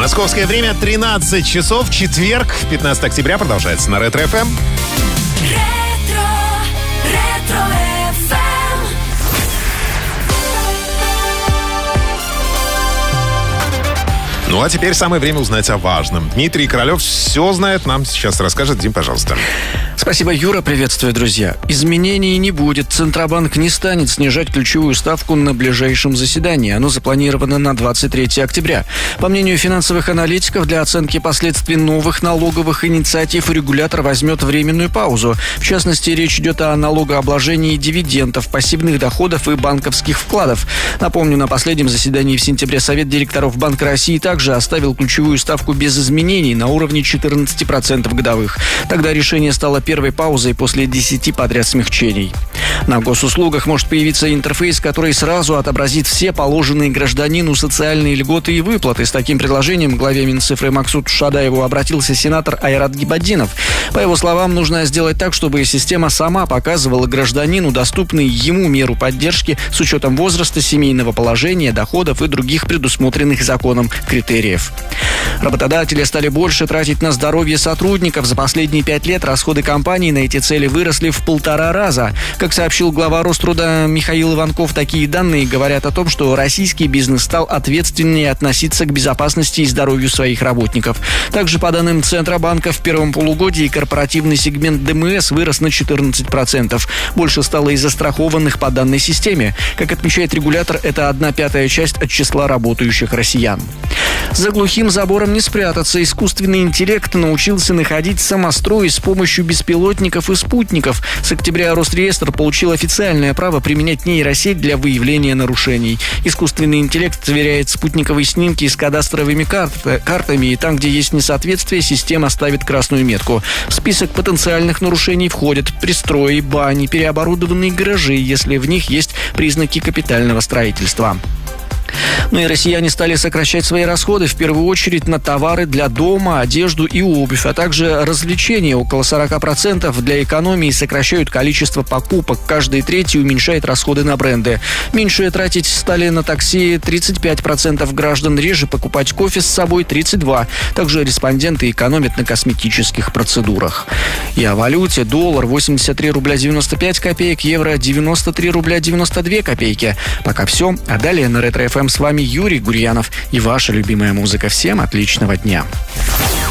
Московское время 13 часов, четверг, 15 октября, продолжается на Ретро ФМ. Ну а теперь самое время узнать о важном. Дмитрий Королев все знает, нам сейчас расскажет. Дим, пожалуйста. Спасибо, Юра. Приветствую, друзья. Изменений не будет. Центробанк не станет снижать ключевую ставку на ближайшем заседании. Оно запланировано на 23 октября. По мнению финансовых аналитиков, для оценки последствий новых налоговых инициатив регулятор возьмет временную паузу. В частности, речь идет о налогообложении дивидендов, пассивных доходов и банковских вкладов. Напомню, на последнем заседании в сентябре Совет директоров Банка России также оставил ключевую ставку без изменений на уровне 14% годовых. Тогда решение стало первой паузой после 10 подряд смягчений. На госуслугах может появиться интерфейс, который сразу отобразит все положенные гражданину социальные льготы и выплаты. С таким предложением к главе Минцифры Максуту Шадаеву обратился сенатор Айрат Гибаддинов. По его словам, нужно сделать так, чтобы система сама показывала гражданину доступную ему меру поддержки с учетом возраста, семейного положения, доходов и других предусмотренных законом критериев. Работодатели стали больше тратить на здоровье сотрудников. За последние 5 лет расходы компании на эти цели выросли в 1,5 раза. Как сообщил глава Роструда Михаил Иванков, такие данные говорят о том, что российский бизнес стал ответственнее относиться к безопасности и здоровью своих работников. Также, по данным Центробанка, в первом полугодии корпоративный сегмент ДМС вырос на 14%. Больше стало и застрахованных по данной системе. Как отмечает регулятор, это 1/5 часть от числа работающих россиян. За глухим забором не спрятаться. Искусственный интеллект научился находить самострои с помощью беспилотников и спутников. С октября Росреестр получил официальное право применять нейросеть для выявления нарушений. Искусственный интеллект сверяет спутниковые снимки с кадастровыми картами, и там, где есть несоответствие, система ставит красную метку. В список потенциальных нарушений входят пристрои, бани, переоборудованные гаражи, если в них есть признаки капитального строительства. Ну и россияне стали сокращать свои расходы, в первую очередь на товары для дома, одежду и обувь, а также развлечения. Около 40% для экономии сокращают количество покупок. Каждый третий уменьшает расходы на бренды. Меньше тратить стали на такси 35% граждан, реже покупать кофе с собой 32%. Также респонденты экономят на косметических процедурах. И о валюте. Доллар 83 рубля 95 копеек, евро 93 рубля 92 копейки. Пока все. А далее на Ретро ФМ с вами Юрий Гурьянов и ваша любимая музыка. Всем отличного дня.